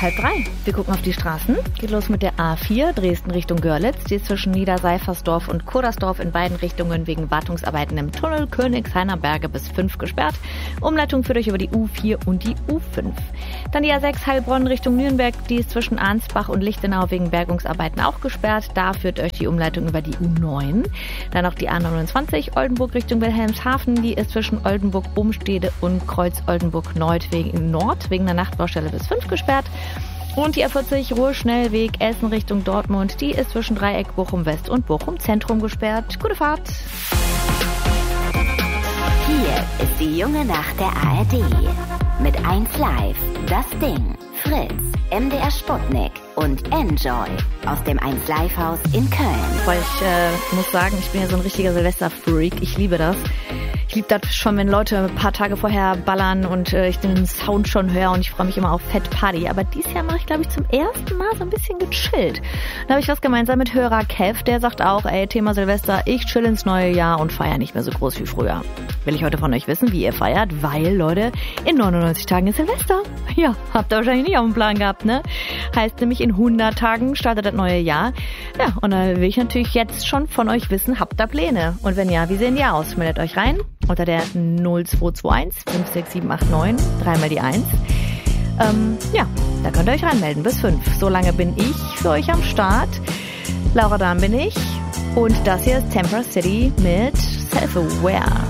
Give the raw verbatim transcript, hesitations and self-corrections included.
halb drei. Wir gucken auf die Straßen. Geht los mit der A vier, Dresden Richtung Görlitz. Die ist zwischen Niederseifersdorf und Kodersdorf in beiden Richtungen wegen Wartungsarbeiten im Tunnel Königshainer Berge bis fünf gesperrt. Umleitung führt euch über die U vier und die U fünf. Dann die A sechs Heilbronn Richtung Nürnberg. Die ist zwischen Arnsbach und Lichtenau wegen Bergungsarbeiten auch gesperrt. Da führt euch die Umleitung über die U neun. Dann noch die A neunundzwanzig Oldenburg Richtung Wilhelmshaven. Die ist zwischen Oldenburg-Umstede und Kreuz-Oldenburg-Nord wegen Nord wegen der Nachtbaustelle bis fünf gesperrt. Und die A vierzig Ruhrschnellweg Essen Richtung Dortmund, die ist zwischen Dreieck Bochum West und Bochum Zentrum gesperrt. Gute Fahrt! Hier ist die junge Nacht der A R D. Mit eins Live, Das Ding, Fritz, M D R Sputnik und Enjoy aus dem eins Live Haus in Köln. Weil ich äh, muss sagen, ich bin ja so ein richtiger Silvester-Freak. Ich liebe das. Ich liebe das schon, wenn Leute ein paar Tage vorher ballern und äh, ich den Sound schon höre und ich freue mich immer auf Fett Party. Aber dieses Jahr mache ich, glaube ich, zum ersten Mal so ein bisschen gechillt. Da habe ich was gemeinsam mit Hörer Kev, der sagt auch, ey, Thema Silvester, ich chill ins neue Jahr und feiere nicht mehr so groß wie früher. Will ich heute von euch wissen, wie ihr feiert, weil, Leute, in neunundneunzig Tagen ist Silvester. Ja, habt ihr wahrscheinlich nicht auf dem Plan gehabt, ne? Heißt nämlich, in hundert Tagen startet das neue Jahr. Ja, und da will ich natürlich jetzt schon von euch wissen, habt ihr Pläne? Und wenn ja, wie sehen die aus? Meldet euch rein unter der null zwei zwei eins fünf sechs sieben acht neun, dreimal die eins. Ähm, ja, da könnt ihr euch reinmelden bis fünf. So lange bin ich für euch am Start. Laura Dahm bin ich. Und das hier ist Tempera City mit Self-Aware.